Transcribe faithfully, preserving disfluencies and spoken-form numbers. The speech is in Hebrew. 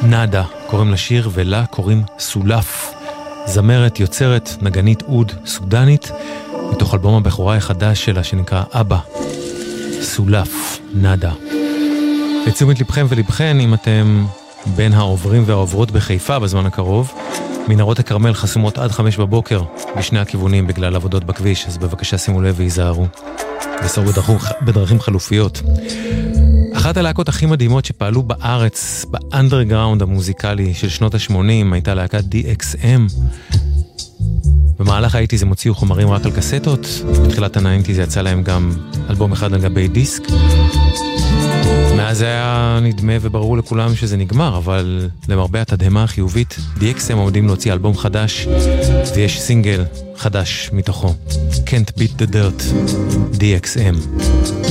נאדה קוראים לשיר, ולה קוראים סולף. זמרת, יוצרת, נגנית אוד סודנית, מתוך אלבום הבכורה החדש שלה שנקרא אבא. סולף, נאדה. לתשומת לבכם ולבכן, אם אתם בין העוברים והעוברות בחיפה בזמן הקרוב, מנהרות הכרמל חסומות עד חמש בבוקר בשני הכיוונים בגלל עבודות בכביש, אז בבקשה שימו לב והיזהרו. וסעו בדרכים, בדרכים חלופיות. אחת הלהקות הכי מדהימות שפעלו בארץ, באנדרגראונד המוזיקלי של שנות ה-שמונים, הייתה להקת די אקס אם. במהלך האיטי זה מוציאו חומרים רק על קסטות, בתחילת ה-תשעים זה יצא להם גם אלבום אחד על גבי דיסק. מאז זה היה נדמה וברור לכולם שזה נגמר, אבל למרבה התדהמה החיובית, די אקס אם עומדים להוציא אלבום חדש, ויש סינגל חדש מתוכו. Can't Beat the Dirt, די אקס אם.